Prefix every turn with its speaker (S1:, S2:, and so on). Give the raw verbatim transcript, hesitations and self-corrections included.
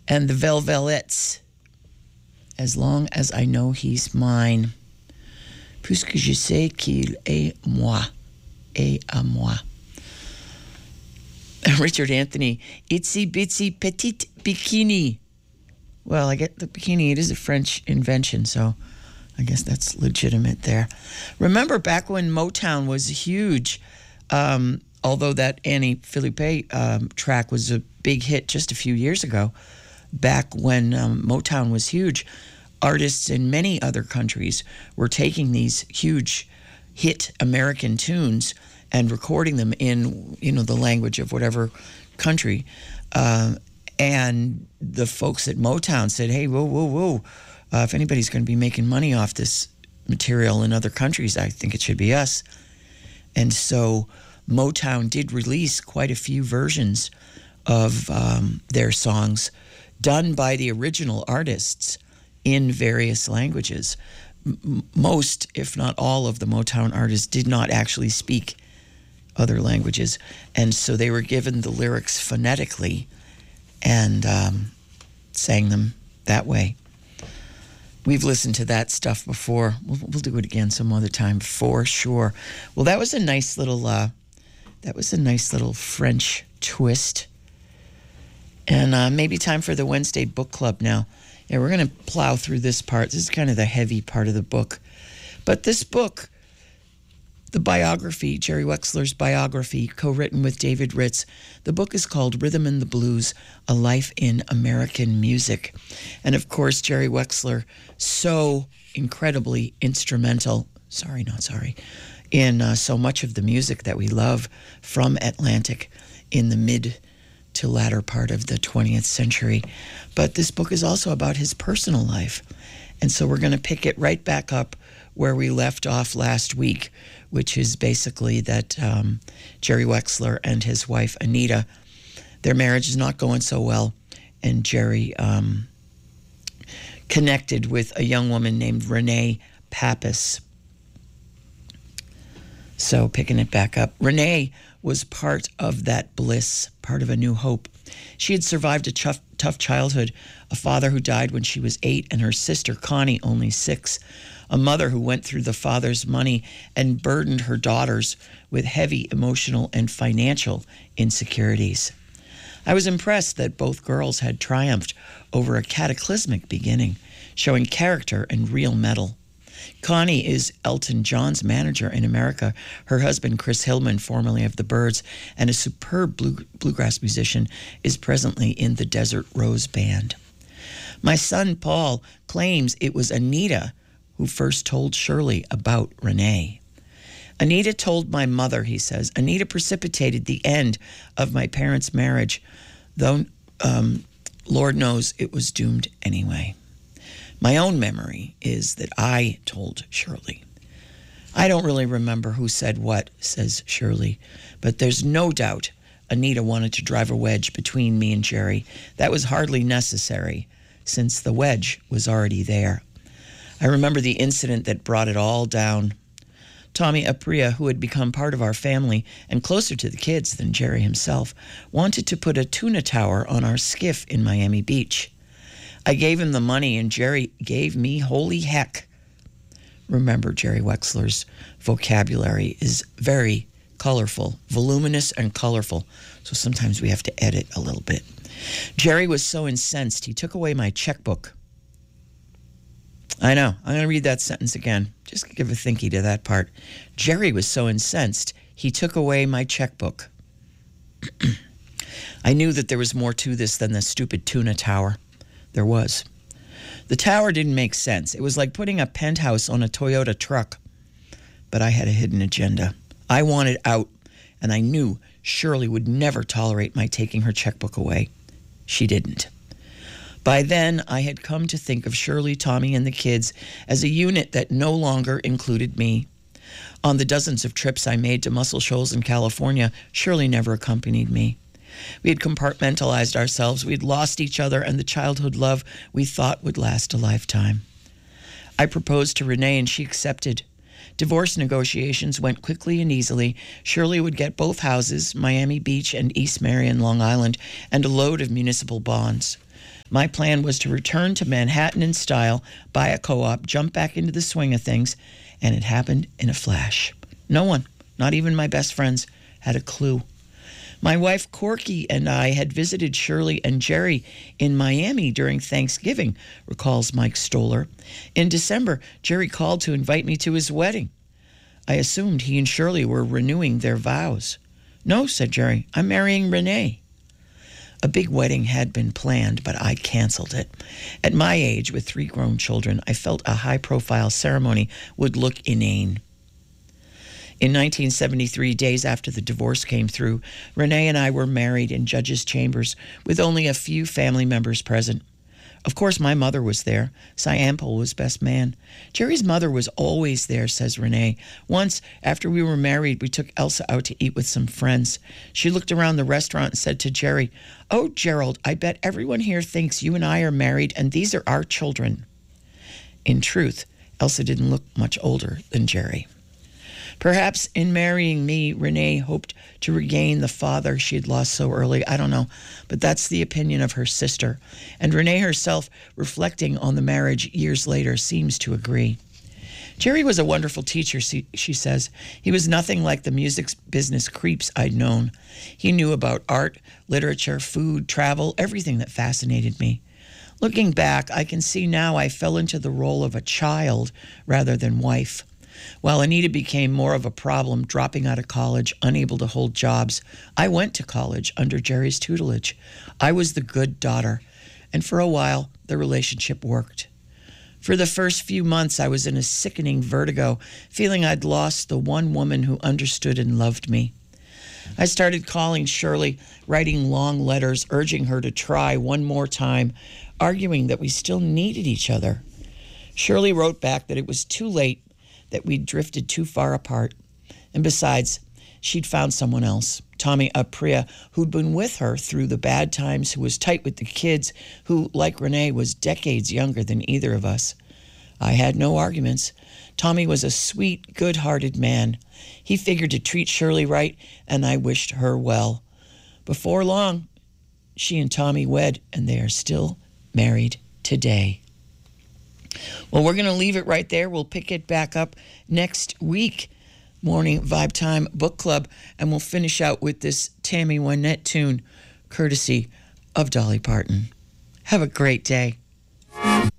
S1: And the Velvelettes, As Long as I Know He's Mine. Puisque je sais qu'il est moi, et à moi. Richard Anthony, Itsy Bitsy Petite Bikini. Well, I get the bikini, it is a French invention, so I guess that's legitimate there. Remember back when Motown was huge, um, although that Annie Philippe um, track was a big hit just a few years ago, back when um, Motown was huge, artists in many other countries were taking these huge hit American tunes and recording them in, you know, the language of whatever country. Uh, and the folks at Motown said, hey, whoa, whoa, whoa. Uh, if anybody's going to be making money off this material in other countries, I think it should be us. And so Motown did release quite a few versions of um, their songs done by the original artists in various languages. M- most, if not all, of the Motown artists did not actually speak other languages, and so they were given the lyrics phonetically and um, sang them that way. We've listened to that stuff before. We'll, we'll do it again some other time for sure. Well, that was a nice little, uh, that was a nice little French twist. And uh, maybe time for the Wednesday book club now. Yeah, we're going to plow through this part. This is kind of the heavy part of the book. But this book, the biography, Jerry Wexler's biography, co-written with David Ritz, the book is called Rhythm and the Blues, A Life in American Music. And of course, Jerry Wexler, so incredibly instrumental, sorry, not sorry, in uh, so much of the music that we love from Atlantic in the mid to latter part of the twentieth century. But this book is also about his personal life. And so we're going to pick it right back up where we left off last week, which is basically that um, Jerry Wexler and his wife, Anita, their marriage is not going so well. And Jerry um, connected with a young woman named Renee Pappas. So picking it back up, Renee was part of that bliss, part of A New Hope. She had survived a tough, tough childhood, a father who died when she was eight, and her sister Connie, only six, a mother who went through the father's money and burdened her daughters with heavy emotional and financial insecurities. I was impressed that both girls had triumphed over a cataclysmic beginning, showing character and real mettle. Connie is Elton John's manager in America. Her husband, Chris Hillman, formerly of the Byrds, and a superb blue, bluegrass musician, is presently in the Desert Rose Band. My son, Paul, claims it was Anita who first told Shirley about Renee. Anita told my mother, he says. Anita precipitated the end of my parents' marriage, though um, Lord knows it was doomed anyway. My own memory is that I told Shirley. I don't really remember who said what, says Shirley, but there's no doubt Anita wanted to drive a wedge between me and Jerry. That was hardly necessary, since the wedge was already there. I remember the incident that brought it all down. Tommy Apria, who had become part of our family and closer to the kids than Jerry himself, wanted to put a tuna tower on our skiff in Miami Beach. I gave him the money, and Jerry gave me holy heck. Remember, Jerry Wexler's vocabulary is very colorful, voluminous and colorful, so sometimes we have to edit a little bit. Jerry was so incensed, he took away my checkbook. I know, I'm going to read that sentence again. Just give a thinky to that part. Jerry was so incensed, he took away my checkbook. I knew that there was more to this than the stupid tuna tower. There was. The tower didn't make sense. It was like putting a penthouse on a Toyota truck. But I had a hidden agenda. I wanted out, and I knew Shirley would never tolerate my taking her checkbook away. She didn't. By then, I had come to think of Shirley, Tommy, and the kids as a unit that no longer included me. On the dozens of trips I made to Muscle Shoals in California, Shirley never accompanied me. We had compartmentalized ourselves. We had lost each other and the childhood love we thought would last a lifetime. I proposed to Renee, and she accepted. Divorce negotiations went quickly and easily. Shirley would get both houses, Miami Beach and East Marion, Long Island, and a load of municipal bonds. My plan was to return to Manhattan in style, buy a co-op, jump back into the swing of things, and it happened in a flash. No one, not even my best friends, had a clue. My wife Corky and I had visited Shirley and Jerry in Miami during Thanksgiving, recalls Mike Stoller. In December, Jerry called to invite me to his wedding. I assumed he and Shirley were renewing their vows. No, said Jerry, I'm marrying Renee. A big wedding had been planned, but I canceled it. At my age, with three grown children, I felt a high-profile ceremony would look inane. In nineteen seventy-three, days after the divorce came through, Renee and I were married in judges' chambers with only a few family members present. Of course, my mother was there. Cy Ampel was best man. Jerry's mother was always there, says Renee. Once, after we were married, we took Elsa out to eat with some friends. She looked around the restaurant and said to Jerry, "Oh, Gerald, I bet everyone here thinks you and I are married and these are our children." In truth, Elsa didn't look much older than Jerry. Perhaps in marrying me, Renee hoped to regain the father she had lost so early. I don't know, but that's the opinion of her sister. And Renee herself, reflecting on the marriage years later, seems to agree. Jerry was a wonderful teacher, she says. He was nothing like the music business creeps I'd known. He knew about art, literature, food, travel, everything that fascinated me. Looking back, I can see now I fell into the role of a child rather than wife. While Anita became more of a problem, dropping out of college, unable to hold jobs, I went to college under Jerry's tutelage. I was the good daughter, and for a while, the relationship worked. For the first few months, I was in a sickening vertigo, feeling I'd lost the one woman who understood and loved me. I started calling Shirley, writing long letters, urging her to try one more time, arguing that we still needed each other. Shirley wrote back that it was too late, that we'd drifted too far apart. And besides, she'd found someone else, Tommy Apria, who'd been with her through the bad times, who was tight with the kids, who, like Renee, was decades younger than either of us. I had no arguments. Tommy was a sweet, good-hearted man. He figured to treat Shirley right, and I wished her well. Before long, she and Tommy wed, and they are still married today. Well, we're going to leave it right there. We'll pick it back up next week, Morning Vibe Time Book Club, and we'll finish out with this Tammy Wynette tune, courtesy of Dolly Parton. Have a great day.